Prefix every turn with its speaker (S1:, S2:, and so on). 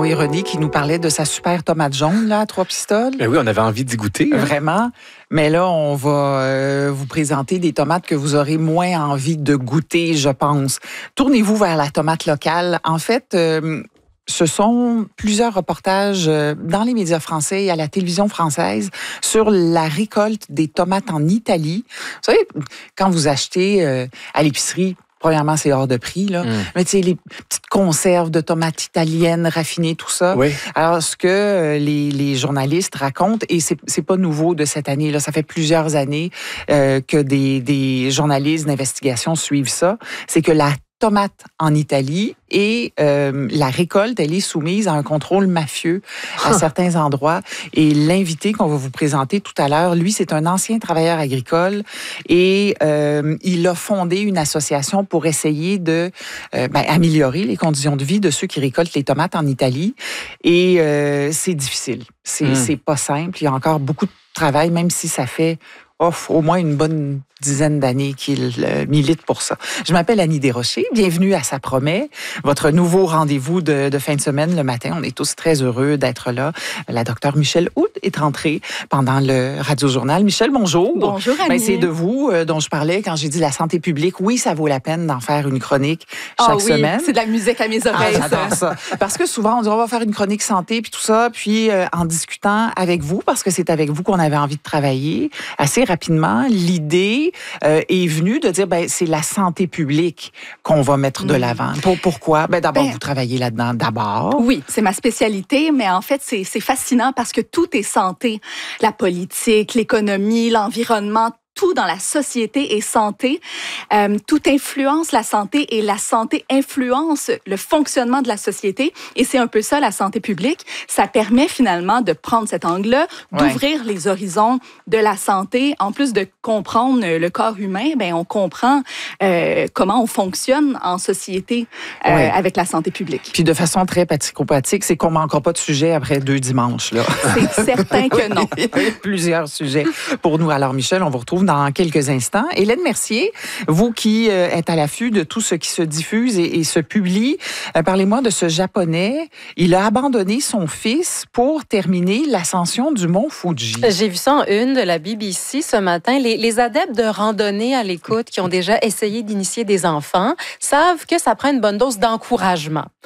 S1: oui, René qui nous parlait de sa super tomate jaune là, à 3 pistoles.
S2: Ben oui, on avait envie d'y goûter. Hein?
S1: Vraiment. Mais là, on va vous présenter des tomates que vous aurez moins envie de goûter, je pense. Tournez-vous vers la tomate locale. En fait, ce sont plusieurs reportages dans les médias français et à la télévision française sur la récolte des tomates en Italie. Vous savez, quand vous achetez à l'épicerie, premièrement, c'est hors de prix, là. Mais tu sais, les petites conserves de tomates italiennes raffinées, tout ça.
S2: Oui.
S1: Alors, ce que les journalistes racontent, et c'est pas nouveau de cette année, là, ça fait plusieurs années que des journalistes d'investigation suivent ça, c'est que la tomate en Italie et la récolte, elle est soumise à un contrôle mafieux à certains endroits. Et l'invité qu'on va vous présenter tout à l'heure, lui, c'est un ancien travailleur agricole et il a fondé une association pour essayer de améliorer les conditions de vie de ceux qui récoltent les tomates en Italie. Et c'est difficile. C'est pas simple. Il y a encore beaucoup de travail, même si ça fait au moins une bonne dizaine d'années qu'il milite pour ça. Je m'appelle Annie Desrochers. Bienvenue à Ça promet, votre nouveau rendez-vous de fin de semaine le matin. On est tous très heureux d'être là. La docteure Michèle Houde est rentrée pendant le Radio-Journal. Michèle, bonjour.
S3: Bonjour, Annie.
S1: C'est de vous dont je parlais quand j'ai dit la santé publique. Oui, ça vaut la peine d'en faire une chronique chaque semaine.
S3: C'est de la musique à mes oreilles,
S1: j'adore ça. Parce que souvent, on dit on va faire une chronique santé puis tout ça, puis en discutant avec vous, parce que c'est avec vous qu'on avait envie de travailler, assez rapidement, l'idée est venue de dire c'est la santé publique qu'on va mettre de l'avant. Pourquoi? D'abord, vous travaillez là-dedans d'abord.
S3: Oui, c'est ma spécialité, mais en fait, c'est fascinant parce que tout est santé. La politique, l'économie, l'environnement, tout dans la société est santé. Tout influence la santé et la santé influence le fonctionnement de la société. Et c'est un peu ça, la santé publique. Ça permet finalement de prendre cet angle-là, d'ouvrir les horizons de la santé. En plus de comprendre le corps humain, on comprend comment on fonctionne en société avec la santé publique.
S1: Puis de façon très pratico-pratique, c'est qu'on ne manquera pas de sujets après 2 dimanches. Là.
S3: C'est certain que non.
S1: Il y a plusieurs sujets pour nous. Alors, Michèle, on vous retrouve dans quelques instants. Hélène Mercier, vous qui êtes à l'affût de tout ce qui se diffuse et se publie, parlez-moi de ce Japonais. Il a abandonné son fils pour terminer l'ascension du mont Fuji.
S4: J'ai vu ça en une de la BBC ce matin. Les adeptes de randonnée à l'écoute qui ont déjà essayé d'initier des enfants savent que ça prend une bonne dose d'encouragement.